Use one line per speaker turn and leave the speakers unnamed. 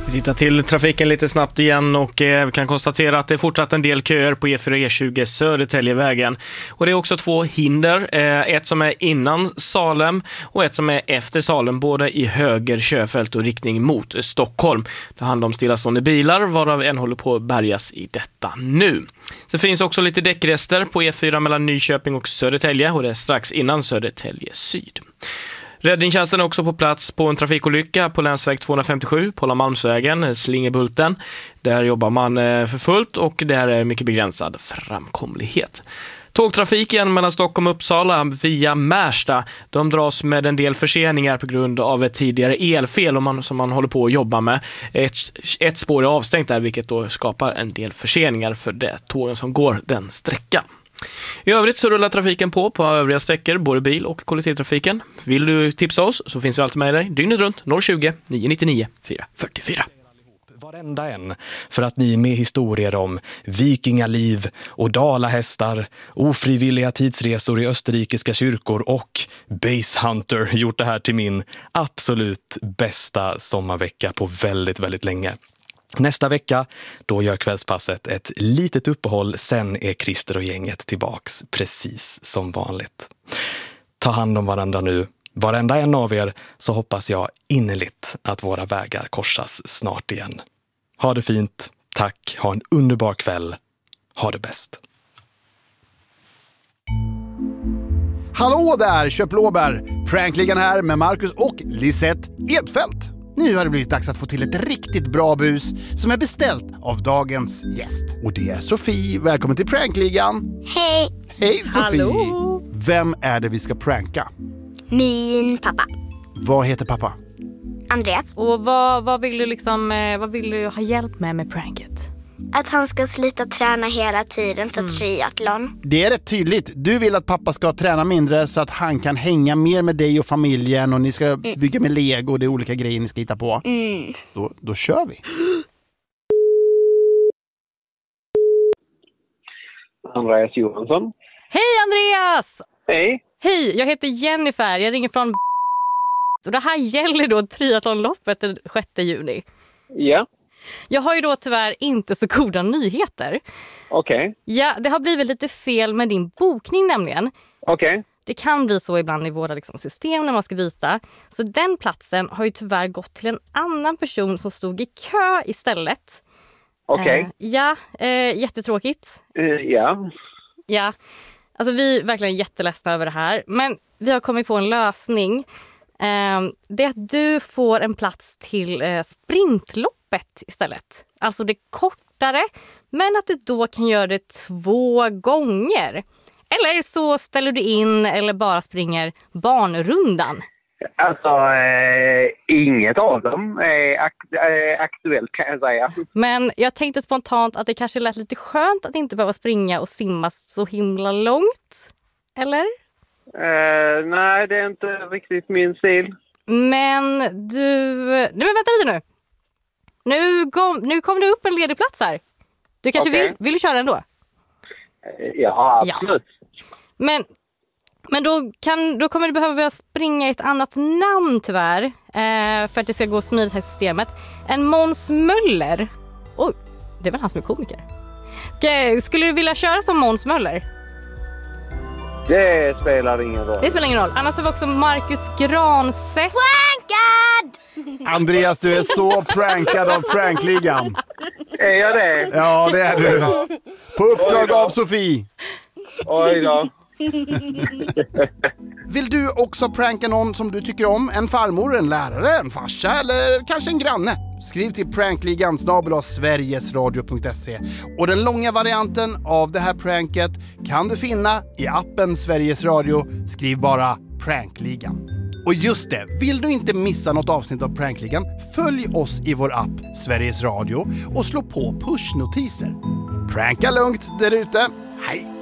Vi tittar till trafiken lite snabbt igen och vi kan konstatera att det är fortsatt en del köer på E4 och E20 Södertäljevägen. Och det är också två hinder, ett som är innan Salem och ett som är efter Salem, båda i höger körfält och riktning mot Stockholm. Det handlar om stillastående bilar, varav en håller på att bärgas i detta nu. Det finns också lite däckrester på E4 mellan Nyköping och Södertälje och det är strax innan Södertälje Syd. Räddningstjänsten är också på plats på en trafikolycka på länsväg 257 på Malmsvägen, Slingebulten. Där jobbar man för fullt och där är mycket begränsad framkomlighet. Tågtrafiken mellan Stockholm och Uppsala via Märsta, de dras med en del förseningar på grund av ett tidigare elfel som man håller på att jobba med. Ett spår är avstängt där, vilket då skapar en del förseningar för det tågen som går den sträckan. I övrigt så rullar trafiken på övriga sträckor, både bil- och kollektivtrafiken. Vill du tipsa oss så finns vi alltid med dig dygnet runt 020 999 444.
Varenda en, för att ni med historier om vikingaliv och dalahästar, ofrivilliga tidsresor i österrikiska kyrkor och Base Hunter gjort det här till min absolut bästa sommarvecka på väldigt, väldigt länge. Nästa vecka, då gör kvällspasset ett litet uppehåll, sen är Christer och gänget tillbaks precis som vanligt. Ta hand om varandra nu, varenda en av er, så hoppas jag innerligt att våra vägar korsas snart igen. Ha det fint, tack, ha en underbar kväll, ha det bäst.
Hallå där, köp blåbär! Prankligan här med Marcus och Lisette Edfeldt. Nu har det blivit dags att få till ett riktigt bra bus som är beställt av dagens gäst. Och det är Sofie. Välkommen till Prankligan.
Hej!
Hej Sofie!
Hallå.
Vem är det vi ska pranka?
Min pappa.
Vad heter pappa?
Andreas.
Och vad vill du ha hjälp med pranket?
Att han ska sluta träna hela tiden för triathlon.
Det är rätt tydligt. Du vill att pappa ska träna mindre så att han kan hänga mer med dig och familjen och ni ska bygga med Lego och det är olika grejer ni ska hitta på. Då kör vi.
Andreas Johansson.
Hej Andreas!
Hej.
Hej, jag heter Jennifer. Jag ringer från och det här gäller då triathlonloppet den 6 juni.
Ja.
Jag har ju då tyvärr inte så goda nyheter.
Okej.
Ja, det har blivit lite fel med din bokning nämligen.
Okej.
Det kan bli så ibland i våra system när man ska byta. Så den platsen har ju tyvärr gått till en annan person som stod i kö istället.
Okej.
Jättetråkigt.
Ja.
Ja, alltså vi är verkligen jätteledsna över det här. Men vi har kommit på en lösning. Det är att du får en plats till sprintloppet istället. Alltså det kortare, men att du då kan göra det 2 gånger. Eller så ställer du in eller bara springer barnrundan.
Alltså, inget av dem är aktuellt kan jag säga.
Men jag tänkte spontant att det kanske lät lite skönt att inte behöva springa och simma så himla långt. Eller?
Nej, det är inte riktigt min stil.
Men vänta lite nu. Nu kom det upp en ledig plats här. Du kanske vill du köra ändå?
Ja, absolut.
Ja. Men då kommer du behöva springa ett annat namn tyvärr. För att det ska gå smidigt här i systemet. En Måns Möller. Oj, det är väl han som är komiker. Skulle du vilja köra som Måns Möller?
Det spelar ingen roll.
Det spelar ingen roll. Annars har vi också Marcus Granstedt.
Prankad!
Andreas, du är så prankad av Prankligan.
Är jag det?
Ja, det är du. På uppdrag av Sofie.
Oj då.
Vill du också pranka någon som du tycker om? En farmor, en lärare, en farsa eller kanske en granne? Skriv till prankligan@sverigesradio.se. Och den långa varianten av det här pranket kan du finna i appen Sveriges Radio. Skriv bara Prankligan. Och just det, vill du inte missa något avsnitt av Prankligan, följ oss i vår app Sveriges Radio och slå på pushnotiser. Pranka lugnt där ute. Hej!